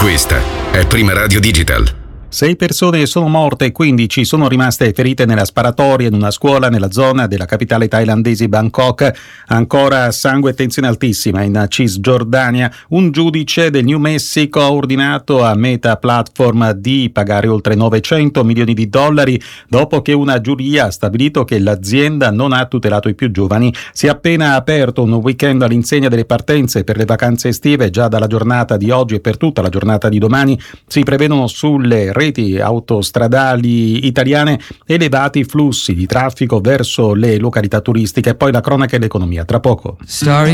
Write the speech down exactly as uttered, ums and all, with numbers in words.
Questa è Prima Radio Digital. Sei persone sono morte e quindici sono rimaste ferite nella sparatoria in una scuola nella zona della capitale thailandese Bangkok. Ancora sangue e tensione altissima in Cisgiordania. Un giudice del New Mexico ha ordinato a Meta Platform di pagare oltre novecento milioni di dollari dopo che una giuria ha stabilito che l'azienda non ha tutelato i più giovani. Si è appena aperto un weekend all'insegna delle partenze per le vacanze estive. Già dalla giornata di oggi e per tutta la giornata di domani si prevedono sulle reti autostradali italiane elevati flussi di traffico verso le località turistiche. E poi la cronaca e l'economia tra poco. Story